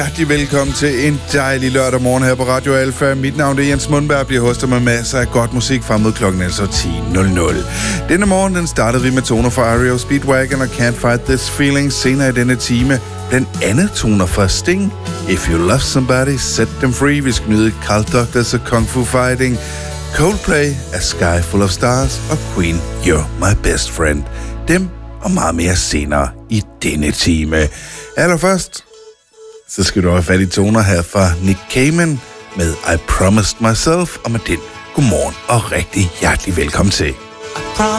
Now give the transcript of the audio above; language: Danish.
Hjertelig velkommen til en dejlig lørdag morgen her på Radio Alfa. Mit navn er Jens Mundberg, bliver hostet med masser af godt musik frem mod klokken 10.00. Denne morgen den startede vi med toner fra R.E.O. Speedwagon og Can't Fight This Feeling. Senere i denne time blandt andet toner fra Sting, If You Love Somebody, Set Them Free. Vi skal nyde Carl Douglas og Kung Fu Fighting, Coldplay, A Sky Full of Stars og Queen, You're My Best Friend. Dem og meget mere senere i denne time. Allerførst så skal du have fat i toner her fra Nick Cayman med I Promised Myself, og med den godmorgen og rigtig hjertelig velkommen til.